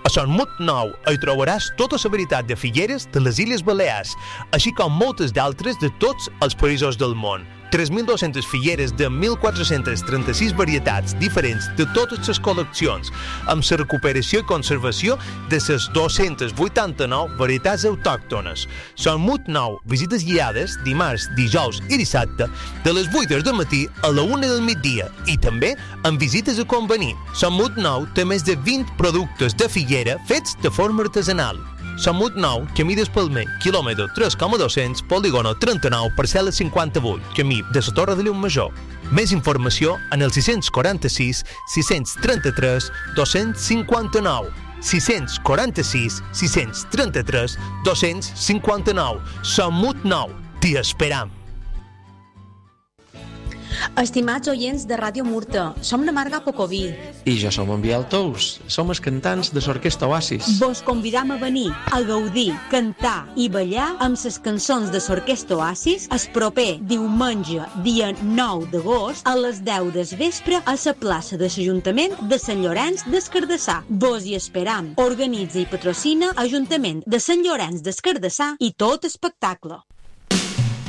A Sant Mut Nou hi trobaràs tota la varietat de figueres de les Illes Balears, així com moltes d'altres de tots els països del món. 3.200 figueres de 1.436 varietats diferents de totes les col·leccions, amb la recuperació i conservació de les 289 varietats autòctones. Sant Mut Nou, visites guiades dimarts, dijous i dissabte de les 8 del matí a la 1 del migdia i també amb visites a convenir. Sant Mut Nou té més de 20 productes de figuera fets de forma artesanal. Sant Mut Nou, camí d'Espalmer, quilòmetre 3,200, polígono 39, parcel·la 58, camí de la Torre de Llumajor. Més informació en el 646 633 259. 646 633 259. Sant Mut Nou, t'hi esperam. Estimats oients de Ràdio Murta, som la Marga Pocoví. I jo som en Biel Tous, som els cantants de l'Orquestra Oasis. Vos convidam a venir a gaudir, cantar i ballar amb les cançons de l'Orquestra Oasis el proper diumenge, dia 9 d'agost, a les 10 del vespre a la plaça de l'Ajuntament de Sant Llorenç des Cardassar. Vos hi esperam. Organitza i patrocina Ajuntament de Sant Llorenç des Cardassar i tot espectacle.